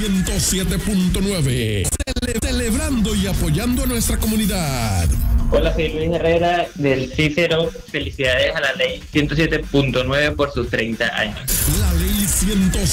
107.9. Celebrando y apoyando a nuestra comunidad. Hola, soy Luis Herrera del Cícero. Felicidades a la ley 107.9 por sus 30 años. La ley 107.